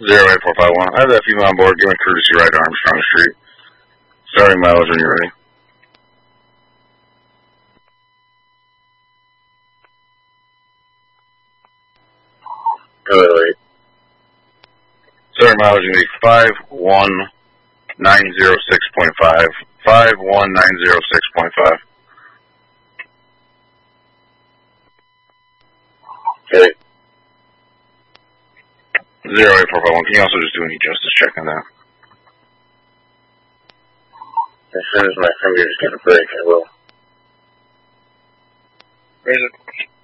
08451. I have that female on board. Give me courtesy right to Armstrong Street. Starting mileage when you're ready. Wait. Starting mileage is going to be 51906.5. 51906.5. Okay. 08451. Can you also just do any justice check on that? As soon as my fingers get a break, I will. Where is it?